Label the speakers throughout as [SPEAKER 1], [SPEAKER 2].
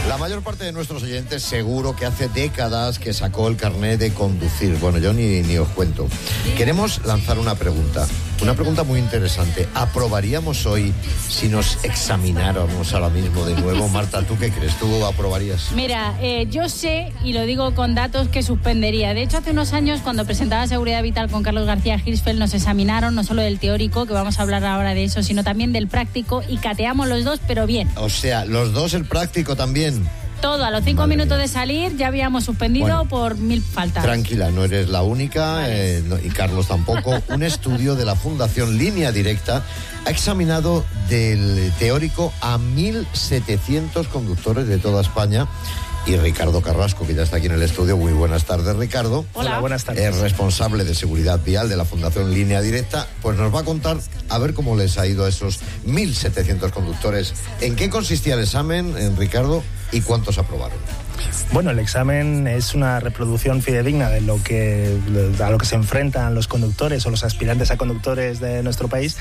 [SPEAKER 1] La mayor parte de nuestros oyentes seguro que hace décadas que sacó el carnet de conducir. Bueno, yo ni os cuento. Queremos lanzar una pregunta muy interesante. ¿Aprobaríamos hoy si nos examináramos ahora mismo de nuevo? Marta, ¿tú qué crees? ¿Tú aprobarías?
[SPEAKER 2] Mira, yo sé, y lo digo con datos, que suspendería. De hecho, hace unos años, cuando presentaba Seguridad Vital con Carlos García Hirschfeld, nos examinaron no solo del teórico, que vamos a hablar ahora de eso, sino también del práctico, y cateamos los dos, pero bien.
[SPEAKER 1] O sea, los dos el práctico también.
[SPEAKER 2] Todo, a los 5 minutos de salir ya habíamos suspendido por 1000 faltas.
[SPEAKER 1] Tranquila, no eres la única, y Carlos tampoco. Un estudio de la Fundación Línea Directa ha examinado del teórico a 1.700 conductores de toda España. Y Ricardo Carrasco, que ya está aquí en el estudio. Muy buenas tardes, Ricardo.
[SPEAKER 2] Hola,
[SPEAKER 3] buenas tardes.
[SPEAKER 1] Es responsable de seguridad vial de la Fundación Línea Directa. Pues nos va a contar a ver cómo les ha ido a esos 1.700 conductores. ¿En qué consistía el examen, Ricardo, y cuántos aprobaron?
[SPEAKER 3] Bueno, el examen es una reproducción fidedigna a lo que se enfrentan los conductores o los aspirantes a conductores de nuestro país.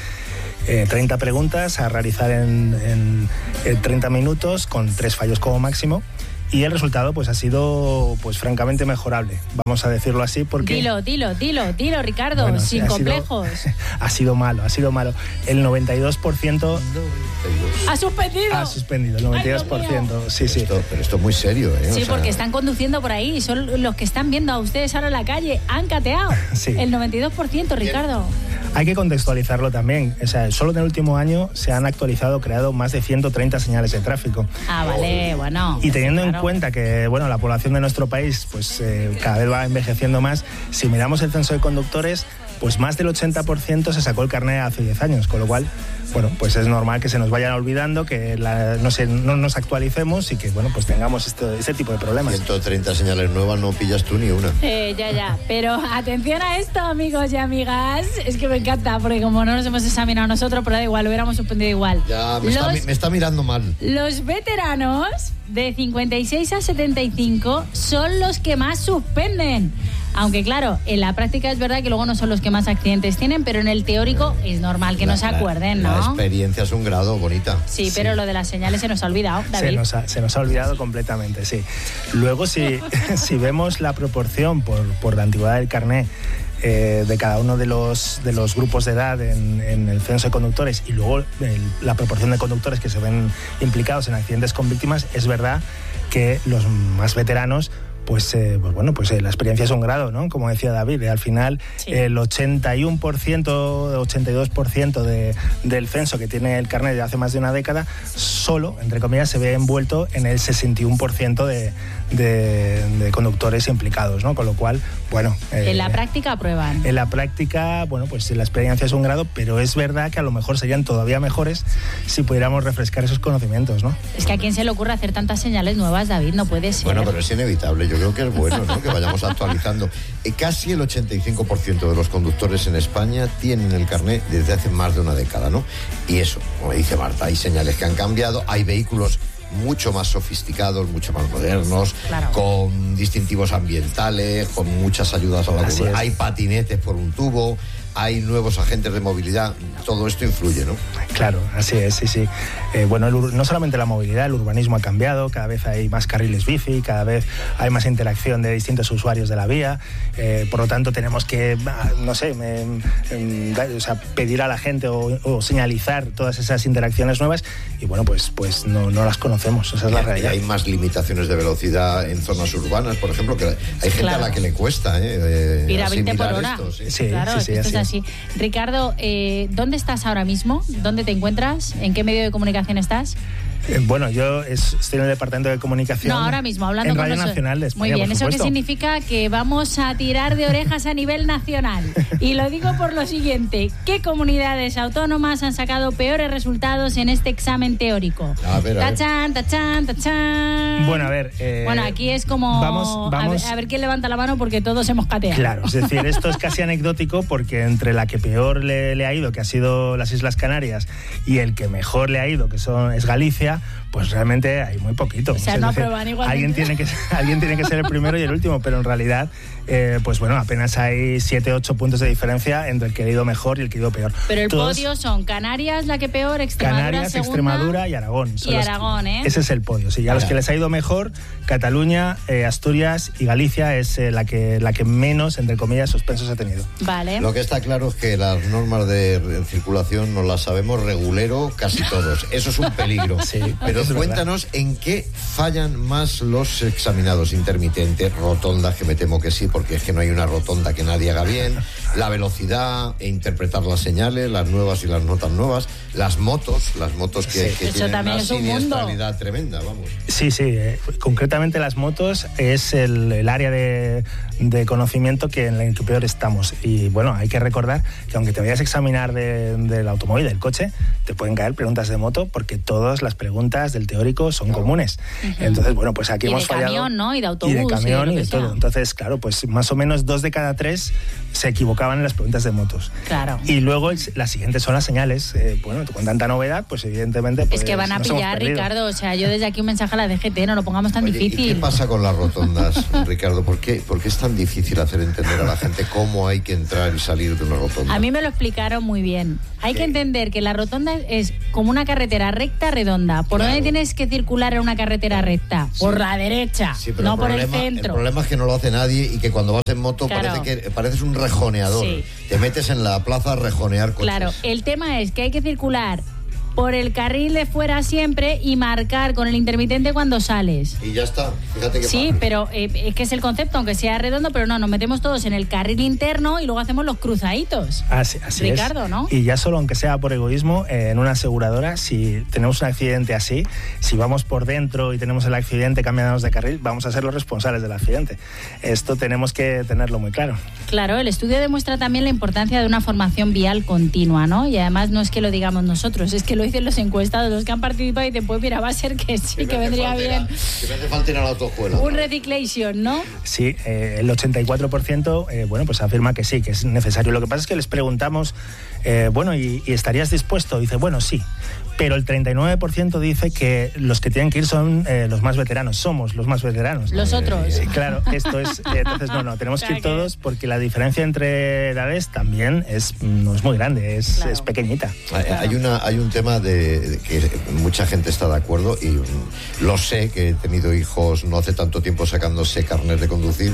[SPEAKER 3] 30 preguntas a realizar en 30 minutos con 3 fallos como máximo. Y el resultado pues ha sido pues francamente mejorable, vamos a decirlo así, porque...
[SPEAKER 2] Dilo, Ricardo, bueno, sin complejos.
[SPEAKER 3] Ha sido malo. El 92%...
[SPEAKER 2] ¿Ha suspendido?
[SPEAKER 3] El 92%, sí.
[SPEAKER 1] Pero esto es muy serio, ¿eh?
[SPEAKER 2] Sí, porque están conduciendo por ahí, son los que están viendo a ustedes ahora en la calle, han cateado.
[SPEAKER 3] Sí.
[SPEAKER 2] El 92%, Ricardo.
[SPEAKER 3] Hay que contextualizarlo también. O sea, solo en el último año se han creado más de 130 señales de tráfico.
[SPEAKER 2] Ah, vale, bueno.
[SPEAKER 3] Y teniendo en cuenta que, bueno, la población de nuestro país pues cada vez va envejeciendo más, si miramos el censo de conductores, pues más del 80% se sacó el carnet hace 10 años, con lo cual, bueno, pues es normal que se nos vayan olvidando, que no nos actualicemos y que, bueno, pues tengamos este tipo de problemas.
[SPEAKER 1] 130 señales nuevas, no pillas tú ni una.
[SPEAKER 2] Ya. Pero atención a esto, amigos y amigas. Es que me encanta, porque como no nos hemos examinado nosotros, pero da igual, lo hubiéramos suspendido igual.
[SPEAKER 1] Ya, me está mirando mal.
[SPEAKER 2] Los veteranos de 56 a 75 son los que más suspenden. Aunque claro, en la práctica es verdad que luego no son los que más accidentes tienen, pero en el teórico es normal que no se acuerden, ¿no?
[SPEAKER 1] La experiencia es un grado, bonita.
[SPEAKER 2] Sí, pero lo de las señales se nos ha olvidado, David.
[SPEAKER 3] Se nos ha olvidado completamente, sí. Luego, si vemos la proporción por la antigüedad del carné de cada uno de los grupos de edad en el censo de conductores, y luego la proporción de conductores que se ven implicados en accidentes con víctimas, es verdad que los más veteranos pues la experiencia es un grado, ¿no? Como decía David, al final sí. El 81%, 82% del censo que tiene el carnet de hace más de una década, solo, entre comillas, se ve envuelto en el 61% de conductores implicados, ¿no? Con lo cual, bueno...
[SPEAKER 2] en la práctica aprueban.
[SPEAKER 3] En la práctica, bueno, pues la experiencia es un grado, pero es verdad que a lo mejor serían todavía mejores si pudiéramos refrescar esos conocimientos, ¿no?
[SPEAKER 2] Es que a quién se le ocurre hacer tantas señales nuevas, David, no puede ser.
[SPEAKER 1] Bueno, pero es inevitable. Yo creo que es bueno, ¿no? Que vayamos actualizando. Casi el 85% de los conductores en España tienen el carnet desde hace más de una década, ¿no? Y eso, como dice Marta, hay señales que han cambiado, hay vehículos mucho más sofisticados, mucho más modernos,
[SPEAKER 2] claro,
[SPEAKER 1] con distintivos ambientales, con muchas ayudas a la comunidad. Hay patinetes por un tubo, hay nuevos agentes de movilidad, todo esto influye, ¿no?
[SPEAKER 3] Claro, así es, sí. Bueno, no solamente la movilidad, el urbanismo ha cambiado, cada vez hay más carriles bici, cada vez hay más interacción de distintos usuarios de la vía, por lo tanto tenemos que, pedir a la gente o señalizar todas esas interacciones nuevas, y bueno, pues no las conocemos, esa es la realidad.
[SPEAKER 1] Hay más limitaciones de velocidad en zonas urbanas, por ejemplo, que hay gente a la que le cuesta
[SPEAKER 2] ir a 20 por hora.
[SPEAKER 1] Esto, sí.
[SPEAKER 3] Sí,
[SPEAKER 2] claro,
[SPEAKER 3] sí,
[SPEAKER 2] esto es así. Ricardo, ¿dónde estás ahora mismo? ¿Dónde te encuentras? ¿En qué medio de comunicación estás?
[SPEAKER 3] Bueno, yo estoy en el departamento de comunicación.
[SPEAKER 2] No, ahora mismo, hablando con
[SPEAKER 3] Radio Nacional de España.
[SPEAKER 2] Muy bien,
[SPEAKER 3] por
[SPEAKER 2] ¿eso
[SPEAKER 3] supuesto?
[SPEAKER 2] qué significa? Que vamos a tirar de orejas a nivel nacional. Y lo digo por lo siguiente: ¿qué comunidades autónomas han sacado peores resultados en este examen teórico?
[SPEAKER 1] A ver.
[SPEAKER 2] Tachán.
[SPEAKER 3] Bueno, a ver.
[SPEAKER 2] Bueno, aquí es como.
[SPEAKER 3] Vamos.
[SPEAKER 2] A ver quién levanta la mano, porque todos hemos cateado.
[SPEAKER 3] Claro, es decir, esto es casi anecdótico, porque entre la que peor le ha ido, que ha sido las Islas Canarias, y el que mejor le ha ido, que es Galicia, pues realmente hay muy poquito.
[SPEAKER 2] O sea, no aprueban igualmente.
[SPEAKER 3] Alguien tiene que ser el primero y el último, pero en realidad, pues bueno, apenas hay 7-8 puntos de diferencia entre el que ha ido mejor y el que ha ido peor.
[SPEAKER 2] Pero el podio son Canarias, la que peor, Extremadura,
[SPEAKER 3] Canarias,
[SPEAKER 2] segunda,
[SPEAKER 3] Extremadura y Aragón.
[SPEAKER 2] Y Aragón,
[SPEAKER 3] Ese es el podio, sí. A los que les ha ido mejor, Cataluña, Asturias y Galicia es la que menos, entre comillas, suspensos ha tenido.
[SPEAKER 2] Vale.
[SPEAKER 1] Lo que está claro es que las normas de circulación no las sabemos regulero casi todos. Eso es un peligro.
[SPEAKER 3] Sí,
[SPEAKER 1] pero cuéntanos en qué fallan más los examinados: intermitentes, rotondas, que me temo que sí, porque es que no hay una rotonda que nadie haga bien, la velocidad e interpretar las señales, las nuevas y las no tan nuevas, las motos que tienen una siniestralidad tremenda, vamos.
[SPEAKER 3] Sí, concretamente las motos es el área de conocimiento en el que peor estamos. Y bueno, hay que recordar que aunque te vayas a examinar del automóvil, del coche, te pueden caer preguntas de moto, porque todas las preguntas del teórico son comunes. Entonces, bueno, pues aquí hemos fallado.
[SPEAKER 2] Y de camión, ¿no? Y de autobús.
[SPEAKER 3] Y de camión y de todo.
[SPEAKER 2] Sea.
[SPEAKER 3] Entonces, claro, pues más o menos 2 de cada 3 se equivocaban en las preguntas de motos.
[SPEAKER 2] Claro.
[SPEAKER 3] Y luego las siguientes son las señales. Bueno, con tanta novedad, pues evidentemente... Pues,
[SPEAKER 2] es que van a pillar, Ricardo. O sea, yo desde aquí un mensaje a la DGT, no lo pongamos tan difícil.
[SPEAKER 1] ¿Y qué pasa con las rotondas, Ricardo? ¿Por qué es tan difícil hacer entender a la gente cómo hay que entrar y salir de una rotonda?
[SPEAKER 2] A mí me lo explicaron muy bien. Hay que entender que la rotonda es como una carretera recta, redonda. ¿Por dónde tienes que circular en una carretera recta? Por la derecha, no por el centro.
[SPEAKER 1] El problema es que no lo hace nadie y que cuando vas en moto pareces un rejoneador. Sí. Te metes en la plaza a rejonear coches.
[SPEAKER 2] Claro, el tema es que hay que circular por el carril de fuera siempre y marcar con el intermitente cuando sales.
[SPEAKER 1] Y ya está, fíjate que
[SPEAKER 2] sí, pero es que es el concepto, aunque sea redondo, pero no, nos metemos todos en el carril interno y luego hacemos los cruzaditos.
[SPEAKER 3] Así
[SPEAKER 2] Ricardo,
[SPEAKER 3] es.
[SPEAKER 2] ¿no?
[SPEAKER 3] Y ya solo, aunque sea por egoísmo, en una aseguradora, si tenemos un accidente así, si vamos por dentro y tenemos el accidente cambiándonos de carril, vamos a ser los responsables del accidente. Esto tenemos que tenerlo muy claro.
[SPEAKER 2] Claro, el estudio demuestra también la importancia de una formación vial continua, ¿no? Y además no es que lo digamos nosotros, es que lo dicen los encuestados, los que han participado, y dicen, pues mira, va a ser que sí, que vendría bien.
[SPEAKER 1] Que me hace falta ir a la autoescuela.
[SPEAKER 2] Un reciclation, ¿no?
[SPEAKER 3] Sí, el 84% bueno, pues afirma que sí, que es necesario. Lo que pasa es que les preguntamos, bueno, ¿y estarías dispuesto? Dice, bueno, sí. Pero el 39% dice que los que tienen que ir son los más veteranos. Somos los más veteranos.
[SPEAKER 2] Los otros.
[SPEAKER 3] Sí, claro, esto es... Entonces, no, tenemos que ir todos, porque la diferencia entre edades también no es muy grande, es pequeñita.
[SPEAKER 1] Hay un tema de que mucha gente está de acuerdo, y lo sé, que he tenido hijos no hace tanto tiempo sacándose carnet de conducir.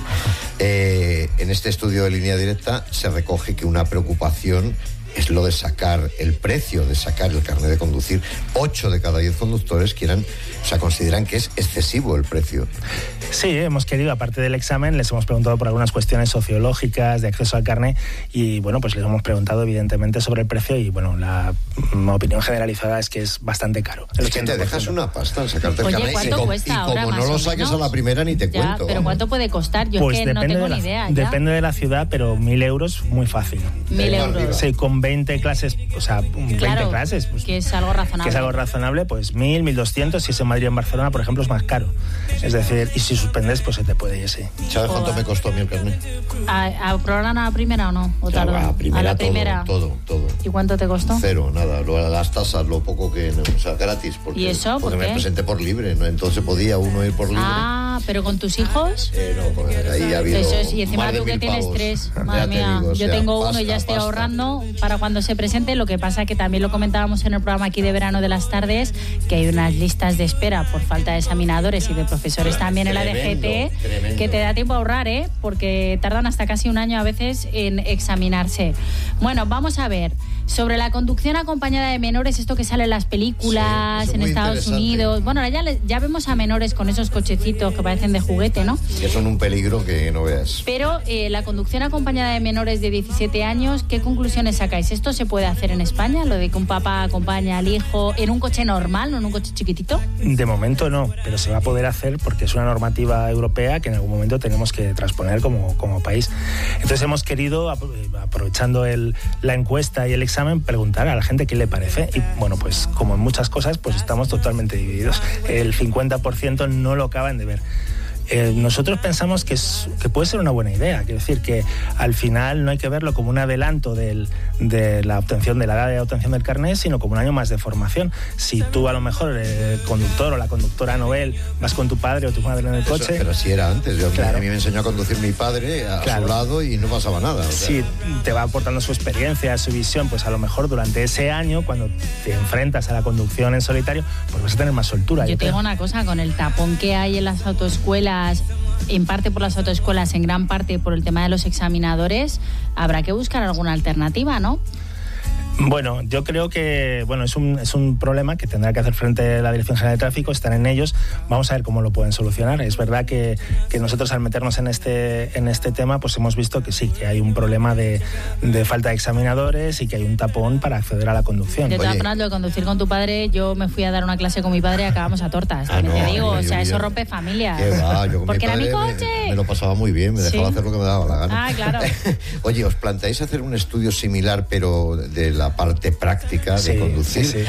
[SPEAKER 1] En este estudio de Línea Directa se recoge que una preocupación es lo de sacar el precio, de sacar el carnet de conducir. 8 de cada 10 conductores consideran que es excesivo el precio.
[SPEAKER 3] Sí, hemos querido, aparte del examen, les hemos preguntado por algunas cuestiones sociológicas de acceso al carnet, y bueno, pues les hemos preguntado evidentemente sobre el precio, y bueno, la opinión generalizada es que es bastante caro.
[SPEAKER 1] Es que te dejas una pasta en sacarte el carnet.
[SPEAKER 2] ¿Cuánto cuesta ahora,
[SPEAKER 1] como no lo saques a la primera, ni te cuento.
[SPEAKER 2] Pero ¿cuánto puede costar? Yo
[SPEAKER 3] pues
[SPEAKER 2] es que no tengo ni idea.
[SPEAKER 3] Depende de la ciudad, pero 1.000 euros muy fácil.
[SPEAKER 2] 1.000 euros.
[SPEAKER 3] Sí, con 20 clases, o sea, 20 clases. Pues,
[SPEAKER 2] que es algo razonable.
[SPEAKER 3] Que es algo razonable, pues 1.000, 1.200, si es en Madrid o en Barcelona, por ejemplo, es más caro. Es decir, y si suspendes, pues se te puede ir, sí.
[SPEAKER 1] ¿Sabes cuánto me costó a mí el carnet?
[SPEAKER 2] ¿Aprobaron a la primera o no? ¿O tardó?
[SPEAKER 1] A la primera, todo.
[SPEAKER 2] ¿Y cuánto te costó?
[SPEAKER 1] 0, nada. Las tasas, lo poco que... O sea, gratis. Porque,
[SPEAKER 2] ¿Y eso?
[SPEAKER 1] Porque me presenté por libre, ¿no? Entonces podía uno ir por libre.
[SPEAKER 2] ¿pero con tus hijos?
[SPEAKER 1] No, ahí ha habido...
[SPEAKER 2] Eso es, y encima tú que tienes 3. Madre mía, yo tengo uno y ya estoy ahorrando para cuando se presente. Lo que pasa que también lo comentábamos en el programa aquí de verano de las tardes, que hay unas listas de espera por falta de examinadores y de profesores también en la DGT, que te da tiempo a ahorrar, porque tardan hasta casi un año a veces en examinarse. Bueno, vamos a ver. Sobre la conducción acompañada de menores, esto que sale en las películas, en Estados Unidos. Bueno, ya vemos a menores con esos cochecitos que parecen de juguete, ¿no?
[SPEAKER 1] Que son un peligro que no veas.
[SPEAKER 2] Pero la conducción acompañada de menores de 17 años, ¿qué conclusiones sacáis? ¿Esto se puede hacer en España? ¿Lo de que un papá acompaña al hijo en un coche normal, no en un coche chiquitito?
[SPEAKER 3] De momento no, pero se va a poder hacer porque es una normativa europea que en algún momento tenemos que transponer como país. Entonces hemos querido, aprovechando la encuesta y el examen, preguntar a la gente qué le parece. Y bueno, pues como en muchas cosas, pues estamos totalmente divididos. El 50% no lo acaban de ver. Nosotros pensamos que puede ser una buena idea. Quiero decir que al final no hay que verlo como un adelanto de la obtención de la edad de obtención del carnet, sino como un año más de formación. Si tú a lo mejor, el conductor o la conductora novel, vas con tu padre o tu madre en el coche...
[SPEAKER 1] Pero si era antes.
[SPEAKER 3] Claro.
[SPEAKER 1] A mí me enseñó a conducir mi padre a su lado y no pasaba nada. O sea.
[SPEAKER 3] Sí, te va aportando su experiencia, su visión, pues a lo mejor durante ese año, cuando te enfrentas a la conducción en solitario, pues vas a tener más soltura.
[SPEAKER 2] Yo te digo una cosa, con el tapón que hay en las autoescuelas, en parte por las autoescuelas, en gran parte por el tema de los examinadores, habrá que buscar alguna alternativa, ¿no?
[SPEAKER 3] Bueno, yo creo que es un problema que tendrá que hacer frente a la Dirección General de Tráfico, están en ellos, vamos a ver cómo lo pueden solucionar. Es verdad que nosotros al meternos en este tema, pues hemos visto que sí, que hay un problema de falta de examinadores y que hay un tapón para acceder a la conducción.
[SPEAKER 2] De todas formas, lo de conducir con tu padre, yo me fui a dar una clase con mi padre y acabamos a tortas, te digo, eso rompe familias.
[SPEAKER 1] ¿Qué va? Yo con
[SPEAKER 2] porque
[SPEAKER 1] mi padre
[SPEAKER 2] era mi coche.
[SPEAKER 1] Me lo pasaba muy bien, me dejaba hacer lo que me daba la gana.
[SPEAKER 2] Ah, claro.
[SPEAKER 1] Oye, ¿os planteáis hacer un estudio similar, pero de la parte práctica de conducir?
[SPEAKER 3] Sí.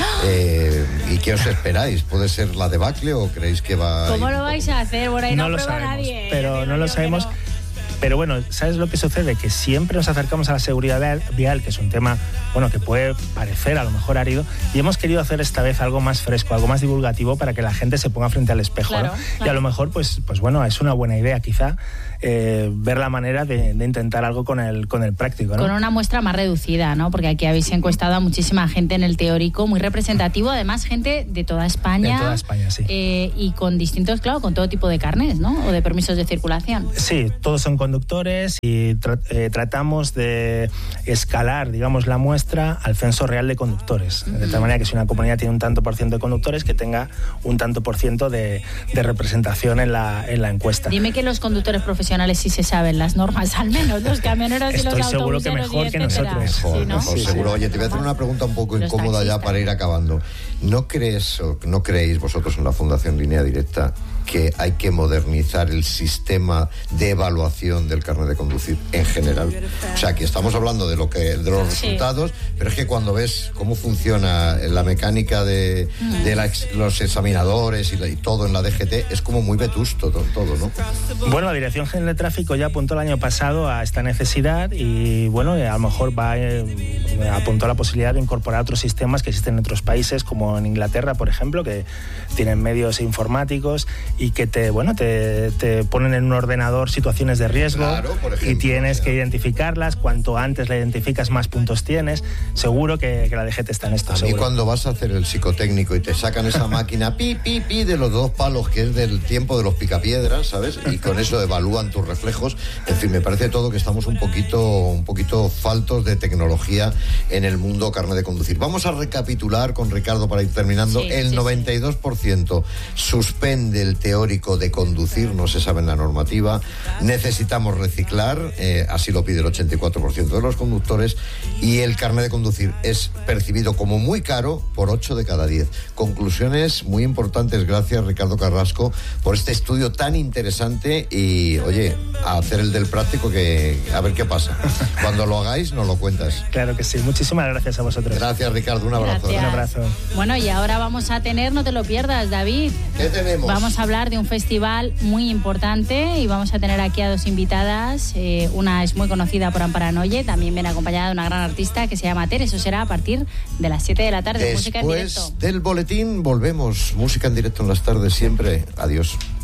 [SPEAKER 1] ¿Y qué os esperáis? ¿Puede ser la debacle o creéis que va...?
[SPEAKER 2] ¿Cómo lo vais a hacer? Por ahí no lo prueba
[SPEAKER 3] sabemos,
[SPEAKER 2] nadie.
[SPEAKER 3] pero no lo sabemos. Pero bueno, ¿sabes lo que sucede? Que siempre nos acercamos a la seguridad vial, que es un tema, que puede parecer a lo mejor árido, y hemos querido hacer esta vez algo más fresco, algo más divulgativo para que la gente se ponga frente al espejo,
[SPEAKER 2] claro,
[SPEAKER 3] ¿no?
[SPEAKER 2] claro.
[SPEAKER 3] Y a lo mejor, pues es una buena idea quizá ver la manera de intentar algo con el práctico, ¿no?
[SPEAKER 2] Con una muestra más reducida, ¿no? Porque aquí habéis encuestado a muchísima gente en el teórico, muy representativo, además gente de toda España.
[SPEAKER 3] De toda España, sí.
[SPEAKER 2] Y con distintos, claro, con todo tipo de carnets, ¿no? O de permisos de circulación.
[SPEAKER 3] Sí, todos son conductores y tratamos de escalar, digamos, la muestra al censo real de conductores. De tal manera que si una comunidad tiene un tanto por ciento de conductores, que tenga un tanto por ciento de representación en la encuesta.
[SPEAKER 2] Dime que los conductores profesionales sí se saben las normas, al menos los camioneros y los autobuseros.
[SPEAKER 3] Estoy seguro que mejor que nosotros.
[SPEAKER 1] Mejor,
[SPEAKER 2] Sí,
[SPEAKER 1] seguro.
[SPEAKER 2] sí.
[SPEAKER 1] Oye, te voy a hacer una pregunta un poco incómoda ya para ir acabando. ¿No creéis vosotros en la Fundación Línea Directa que hay que modernizar el sistema de evaluación del carnet de conducir en general? O sea, que estamos hablando de los resultados, pero es que cuando ves cómo funciona la mecánica de los examinadores y todo en la DGT, es como muy vetusto todo, ¿no?
[SPEAKER 3] Bueno, la Dirección General de Tráfico ya apuntó el año pasado a esta necesidad y, a lo mejor apuntó la posibilidad de incorporar otros sistemas que existen en otros países, como en Inglaterra, por ejemplo, que tienen medios informáticos y que te ponen en un ordenador situaciones de riesgo, claro, por ejemplo, y tienes que identificarlas. Cuanto antes la identificas, más puntos tienes. Seguro que la DGT está en esto.
[SPEAKER 1] A mí cuando vas a hacer el psicotécnico y te sacan esa máquina pi de los 2 palos, que es del tiempo de los picapiedras, ¿sabes? Y con eso evalúan tus reflejos. En fin, me parece todo que estamos un poquito faltos de tecnología en el mundo carnet de conducir. Vamos a recapitular con Ricardo para ir terminando. El 92% suspende el teórico de conducir, no se sabe en la normativa. Necesitamos reciclar, así lo pide el 84% de los conductores, y el carnet de conducir es percibido como muy caro por 8 de cada 10. Conclusiones muy importantes. Gracias, Ricardo Carrasco, por este estudio tan interesante y, oye, a hacer el del práctico, que a ver qué pasa. Cuando lo hagáis, nos lo cuentas.
[SPEAKER 3] Claro que sí. Muchísimas gracias a vosotros.
[SPEAKER 1] Gracias, Ricardo. Un abrazo.
[SPEAKER 2] Gracias.
[SPEAKER 3] Un abrazo.
[SPEAKER 2] Bueno, y ahora vamos a tener, no te lo pierdas, David.
[SPEAKER 1] ¿Qué tenemos?
[SPEAKER 2] Vamos a hablar de un festival muy importante y vamos a tener aquí a 2 invitadas. Una es muy conocida por Amparanoye, también viene acompañada de una gran artista que se llama Ter. Eso será a partir de las 7 de la tarde. Música en directo.
[SPEAKER 1] Después del boletín volvemos. Música en directo en las tardes siempre. Adiós.